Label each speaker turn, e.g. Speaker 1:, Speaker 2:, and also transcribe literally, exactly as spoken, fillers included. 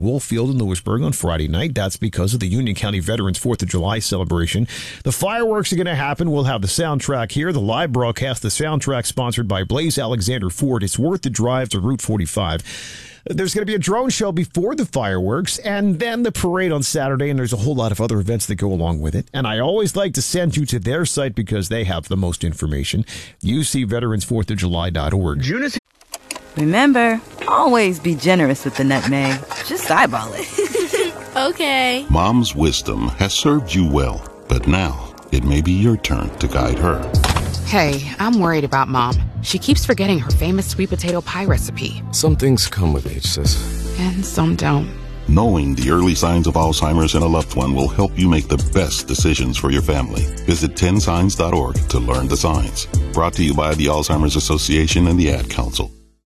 Speaker 1: Wolf Field in Lewisburg on Friday night. That's because of the Union County Veterans fourth of July celebration. The fireworks are going to happen. We'll have the soundtrack here. The live broadcast, the soundtrack sponsored by Blaze Alexander Ford. It's worth the drive to Route forty-five. There's going to be a drone show before the fireworks and then the parade on Saturday, and there's a whole lot of other events that go along with it. And I always like to send you to their site because they have the most information. U C veterans fourth of july dot org.
Speaker 2: Remember, always be generous with the nutmeg. Just eyeball it.
Speaker 3: Okay.
Speaker 4: Mom's wisdom has served you well, but now it may be your turn to guide her.
Speaker 5: Hey, I'm worried about Mom. She keeps forgetting her famous sweet potato pie recipe.
Speaker 6: Some things come with age, sis.
Speaker 5: And some don't.
Speaker 4: Knowing the early signs of Alzheimer's in a loved one will help you make the best decisions for your family. Visit ten signs dot org to learn the signs. Brought to you by the Alzheimer's Association and the Ad Council.